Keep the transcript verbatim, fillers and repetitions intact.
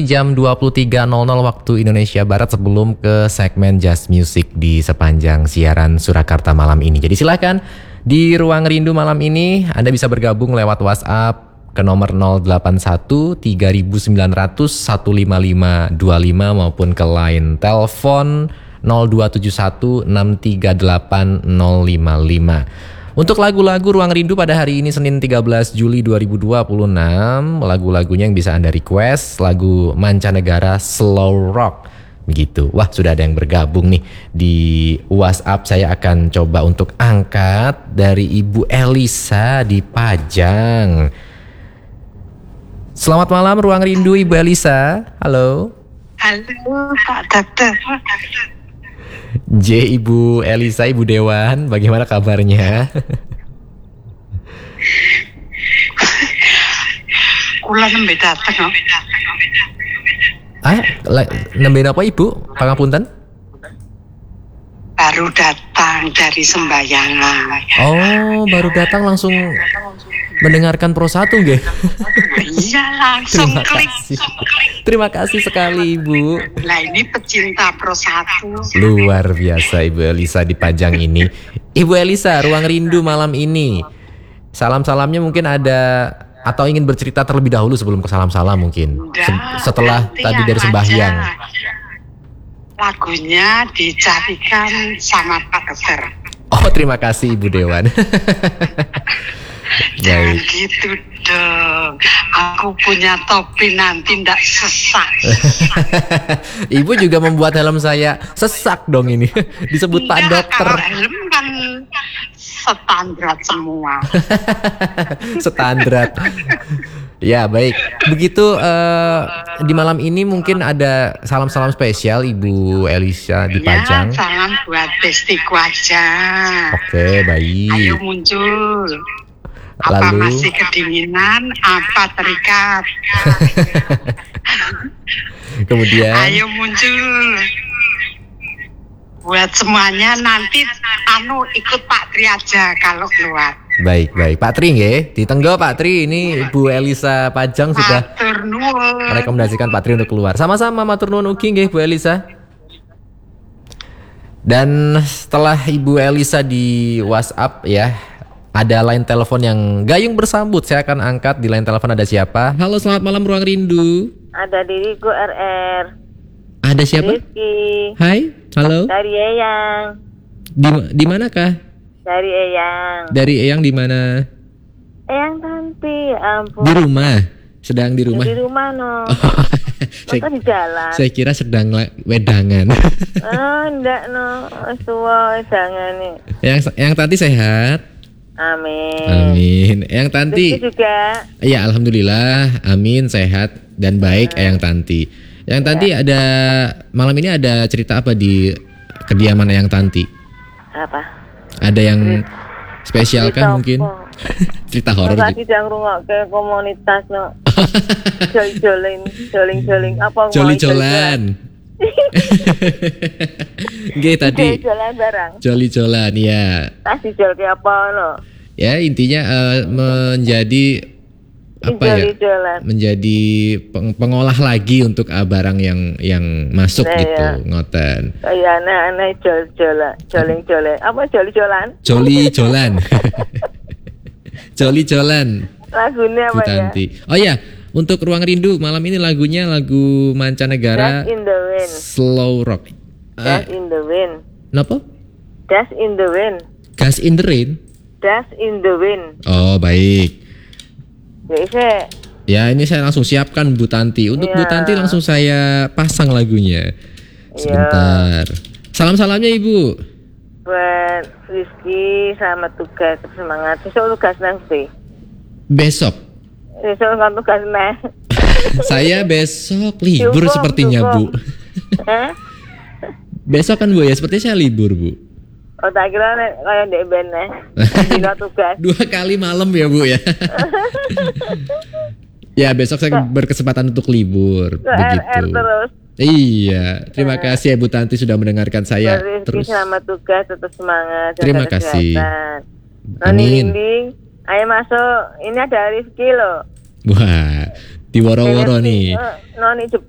nanti jam dua puluh tiga nol nol waktu Indonesia Barat sebelum ke segmen Just Music di sepanjang siaran Surakarta malam ini. Jadi silakan di Ruang Rindu malam ini Anda bisa bergabung lewat WhatsApp ke nomor nol delapan satu tiga sembilan nol nol satu lima lima dua lima maupun ke line telepon nol dua tujuh satu enam tiga delapan nol lima lima. Untuk lagu-lagu Ruang Rindu pada hari ini Senin tiga belas Juli dua ribu dua puluh enam, lagu-lagunya yang bisa Anda request lagu mancanegara slow rock. Begitu. Wah, sudah ada yang bergabung nih di WhatsApp. Saya akan coba untuk angkat dari Ibu Elisa di Pajang. Selamat malam Ruang Rindu Ibu Elisa. Halo. Halo Pak Dokter. J Ibu Elisa, Ibu Dewan, bagaimana kabarnya? Kula nembe dateng. Ah, nembe apa Ibu? Pangapunten? Baru datang dari sembahyangan. Oh, baru datang langsung mendengarkan Pro satu nggih? Iya, langsung Terima klik. kasih. Terima kasih sekali Ibu. Nah, ini pecinta Pro satu. Luar biasa Ibu Elisa di Pajang ini. Ibu Elisa, Ruang Rindu malam ini. Salam-salamnya mungkin ada atau ingin bercerita terlebih dahulu sebelum ke salam-salam mungkin. Se- setelah tadi dari sembahyang. Lagunya dicarikan sama Pak Dokter. Oh, terima kasih Ibu Dewan. Jangan Baik. gitu dong. Aku punya topi nanti ndak sesak. Ibu juga membuat helm saya sesak dong ini. Disebut Pak Enggak, Dokter. kalau helm kan standar semua. Standar. Ya baik. Begitu uh, di malam ini mungkin ada salam-salam spesial Ibu Elisa di Pajang. Ya, salam buat bestiku aja. Oke, baik. Ayo muncul. Apa Lalu? masih kedinginan? Apa terikat? Kemudian Ayo muncul. Buat semuanya nanti anu ikut Pak Tri aja kalau keluar. baik, baik. Pak Tri nggih, ditenggo Pak Tri. Ini Ibu Elisa Pajang sudah Matur nuwun. merekomendasikan Pak Tri untuk keluar. Sama-sama matur nuwun ugi nggih Bu Elisa. Dan setelah Ibu Elisa di WhatsApp ya, ada line telepon yang gayung bersambut. Saya akan angkat. Di line telepon ada siapa? Halo, selamat malam Ruang Rindu. Ada diriku R R. Ada siapa? Rizky. Hai, halo. Dari Eyang. Di di manakah? Dari Eyang. Dari Eyang di mana? Eyang Tanti, ampun. Di rumah. Sedang di rumah. Di rumah no. saya, Masa di jalan. saya kira sedang la- wedangan. Oh, enggak no. Tua jangan nih. yang yang tadi sehat. Amin. Amin. Yang Tanti. Rizky juga. Iya, alhamdulillah. Amin, sehat dan baik Eyang Tanti. Yang Tanti ada malam ini ada cerita apa di kediaman Eyang Tanti? Apa? Ada yang spesial Cerita kah mungkin? apa? Cerita horor Masa gitu. sidang ke komunitas no. Jol-jolin, joling-joling apa mau Joli-jolan. Nggih tadi. Jol-jolan barang. Joli-jolan ya. Tas dijol ke apa no? Ya intinya eh, menjadi apa ya? Jol-jolan. Menjadi peng- pengolah lagi untuk ah, barang yang yang masuk Nah, gitu, ya. ngoten. Kayak anak-anak jol-jolan, joling-joling. Apa joli-jolan? Joli-jolan. Joli-jolan. Lagunya Bu apa ya? Tanti. Oh ya, untuk Ruang Rindu malam ini lagunya lagu mancanegara Dust in the wind. slow rock. Dust Uh, in the wind. Kenapa? Dust in the wind. Gas in the Rain. Dust in the wind. Oh baik. Biasa. Ya ini saya langsung siapkan Bu Tanti. Untuk Bu Iya. Tanti langsung saya pasang lagunya. Sebentar. Salam-salamnya Ibu. Buat Rizky, selamat tugas, tetap semangat. Besok tugas nanti. Besok. Besok kan tugas nah. Saya besok libur Cukup, sepertinya cukup. Bu. Hah? Besok kan Bu ya, sepertinya saya libur Bu. Oh tak kira nek kayak ndek ben nah. Dino tugas. Dua kali malam ya Bu ya. Ya besok saya berkesempatan untuk libur. Ke R R Begitu. terus. Iya, terima kasih ya Bu Tanti sudah mendengarkan saya. Rizky, Terus selamat tugas, tetap semangat. jaga Terima kasih. kesehatan. Amin. Noni Linding, ayo masuk. Ini ada Rizky loh. wah, di woro-woro nih. Eh, Noni